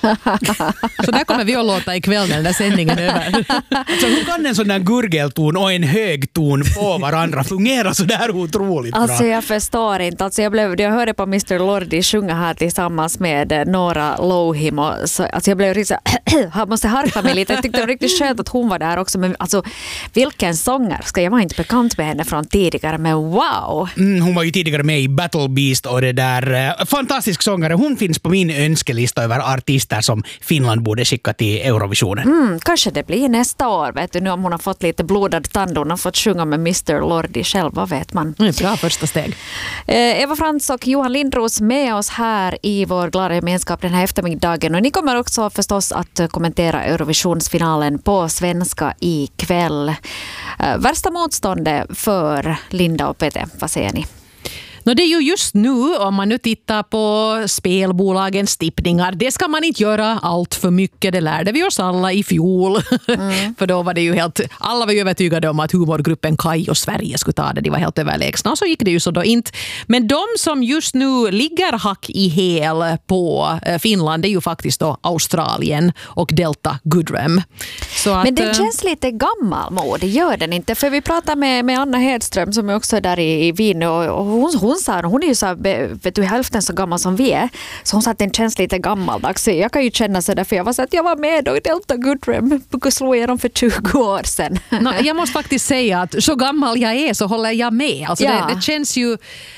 Så där kommer vi att låta ikväll när den där sändningen är över. Alltså, hur kan en sån där gurgelton och en högton på varandra fungera så där otroligt bra? Alltså jag förstår inte. Alltså jag hörde på Mr. Lordi sjunga här tillsammans med Nora Lohim. Alltså jag blev riktigt jag måste harkla mig lite. Jag tyckte det var riktigt skönt att hon var där också. Men alltså, vilken sångerska. Jag var inte bekant med henne från tidigare, men wow! Hon var ju tidigare med i Battle Beast och det där. Fantastisk sångare. Hon finns på min önskelista över artister som Finland borde skicka till Eurovisionen. Kanske det blir nästa år, vet du, nu om hon har fått lite blodad tand. Hon har fått sjunga med Mr. Lordi själv, vad vet man. Bra första steg. Eva Frans och Johan Lindros med oss här i vår glada gemenskap den här eftermiddagen. Och ni kommer också förstås att kommentera Eurovisionsfinalen på svenska ikväll. Värsta motståndet för Linda och Pete, vad säger ni? Det är ju just nu, om man nu tittar på spelbolagens tippningar, det ska man inte göra allt för mycket, det lärde vi oss alla i fjol. För då var det ju alla var ju övertygade om att humorgruppen Kaj och Sverige skulle ta det, de var helt överlägsna, och så gick det ju så då inte. Men de som just nu ligger hack i häl på Finland, det är ju faktiskt då Australien och Delta Goodrem. Men den känns lite gammalmodig, gör den inte? För vi pratar med Anna Hedström som är också där i Wien, och hon är ju så, vet du, hälften så gammal som vi är. Så hon sa att den känns lite gammaldags. Jag kan ju känna så där, för jag var så att jag var med och Delta Goodrem slog igenom för 20 år sedan. Jag måste faktiskt säga att så gammal jag är så håller jag med. Alltså det känns ju...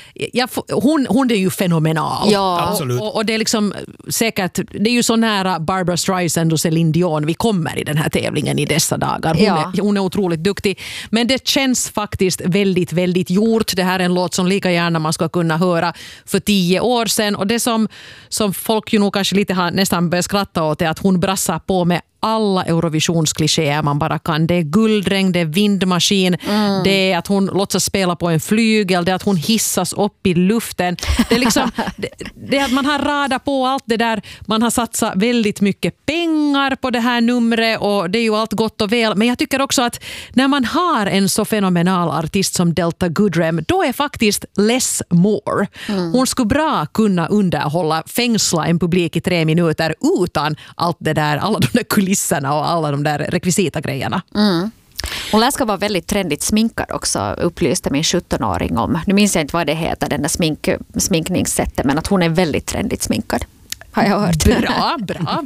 Hon är ju fenomenal. Ja, absolut. Och det är liksom säkert, det är ju så nära Barbra Streisand och Celine Dion vi kommer i den här tävlingen i dessa dagar. Hon är otroligt duktig. Men det känns faktiskt väldigt, väldigt gjort. Det här är en låt som lika gärna man ska kunna höra för 10 år sedan. Och det som folk ju nog kanske lite har nästan börjat skratta åt är att hon brassar på med alla Eurovisionsklichéer man bara kan. Det är guldregn, det är vindmaskin, det är att hon låtsas spela på en flygel, det är att hon hissas upp i luften. Det är liksom det är att man har radat på allt det där. Man har satsat väldigt mycket pengar på det här numret och det är ju allt gott och väl. Men jag tycker också att när man har en så fenomenal artist som Delta Goodrem, då är faktiskt less more. Hon skulle bra kunna underhålla, fängsla en publik i 3 minuter utan allt det där, alla de där kulisserna och alla de där rekvisita-grejerna. Hon lär ska vara väldigt trendigt sminkad också, upplyste min 17-åring om. Nu minns jag inte vad det heter, den där sminkningssättet, men att hon är väldigt trendigt sminkad. Har jag hört. Bra.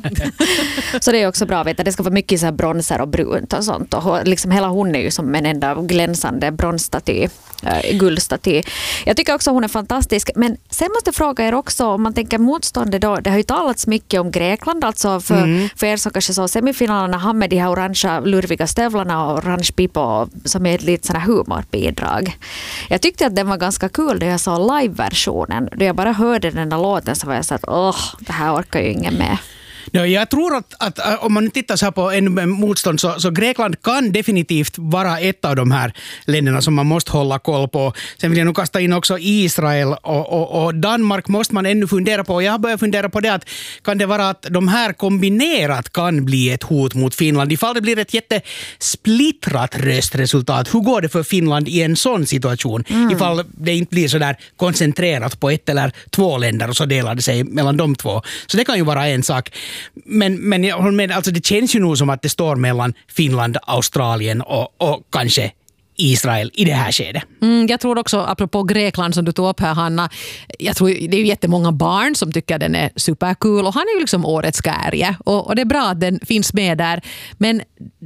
Så det är också bra att veta. Det ska vara mycket så här bronzer och brunt och sånt. Och liksom hela hon är ju som en enda glänsande bronsstaty, guldstaty. Jag tycker också hon är fantastisk. Men sen måste jag fråga er också, om man tänker motståndet då. Det har ju talats mycket om Grekland. Alltså för er som kanske så semifinalerna har med de här orangea lurviga stövlarna och orange pipo som är ett lite sådana humorbidrag. Jag tyckte att den var ganska kul då jag såg live-versionen. Då jag bara hörde den där låten så var jag så att det här orkar ju ingen med. Ja, jag tror att om man tittar så här på en motstånd så Grekland kan definitivt vara ett av de här länderna som man måste hålla koll på. Sen vill jag nog kasta in också Israel och Danmark måste man ännu fundera på. Jag har börjat fundera på det att kan det vara att de här kombinerat kan bli ett hot mot Finland. Ifall det blir ett jättesplittrat röstresultat, hur går det för Finland i en sån situation? Ifall det inte blir så där koncentrerat på 1 eller 2 länder och så delar det sig mellan de 2. Så det kan ju vara en sak. Men jag håller med, alltså det känns ju nog som att det står mellan Finland, Australien och kanske Israel i det här skedet. Jag tror också, apropå Grekland som du tog upp här, Hanna, jag tror det är ju jättemånga barn som tycker den är superkul och han är ju liksom årets Kärje och det är bra att den finns med där, men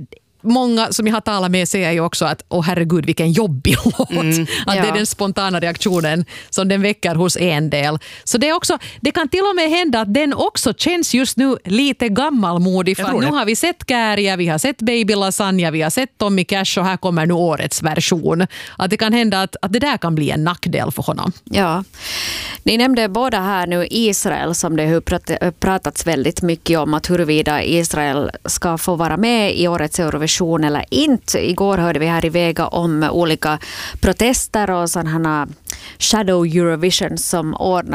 många som jag har talat med säger ju också att herregud vilken jobbig låt. Att det är den spontana reaktionen som den väcker hos en del. Så det kan till och med hända att den också känns just nu lite gammalmodig. För nu har vi sett Kärja, vi har sett Baby Lasagna, vi har sett Tommy Cash och här kommer nu årets version. Att det kan hända att det där kan bli en nackdel för honom. Ja. Ni nämnde båda här nu Israel som det har pratats väldigt mycket om, att huruvida Israel ska få vara med i årets Eurovision eller inte. Igår hörde vi här i Vega om olika protester och sådana Shadow Eurovision som ordnas